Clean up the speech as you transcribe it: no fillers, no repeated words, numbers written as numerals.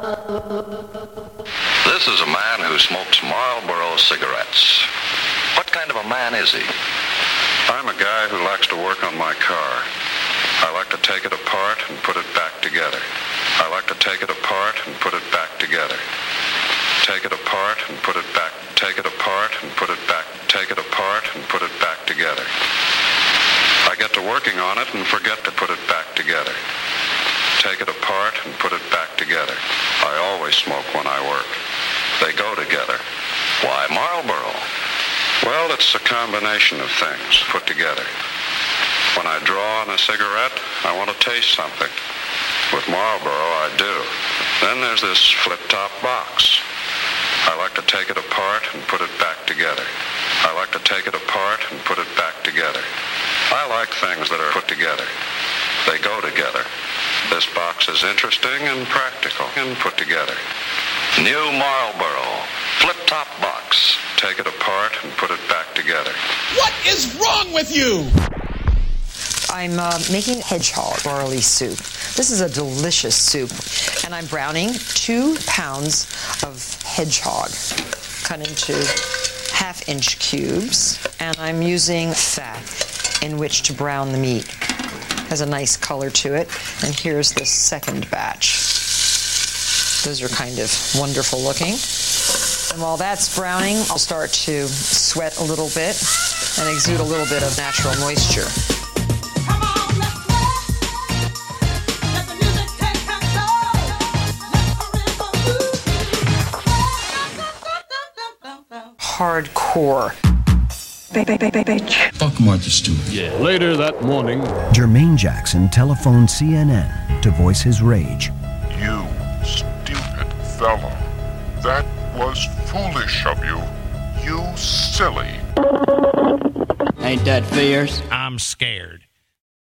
This is a man who smokes Marlboro cigarettes. What kind of a man is he? I'm a guy who likes to work on my car. I like to take it apart and put it back together. I like to take it apart and put it back together. Take it apart and put it back. Take it apart and put it back. Take it apart and put it back together. I get to working on it and forget to put it back together. Take it apart and put it back together. I always smoke when I work. They go together. Why Marlboro? Well, it's a combination of things put together. When I draw on a cigarette, I want to taste something. With Marlboro, I do. Then there's this flip-top box. I like to take it apart and put it back together. I like to take it apart and put it back together. I like things that are put together. They go together. This box is interesting and practical and put together. New Marlboro flip-top box. Take it apart and put it back together. What is wrong with you? I'm making hedgehog barley soup. This is a delicious soup, and I'm browning 2 pounds of hedgehog cut into half-inch cubes, and I'm using fat in which to brown the meat. Has a nice color to it, and here's the second batch. Those are kind of wonderful looking. And while that's browning, I'll start to sweat a little bit and exude a little bit of natural moisture. Hardcore. Fuck Martha Stewart. Yeah. Later that morning, Jermaine Jackson telephoned CNN to voice his rage. You stupid fellow. That was foolish of you. You silly. Ain't that fierce? I'm scared.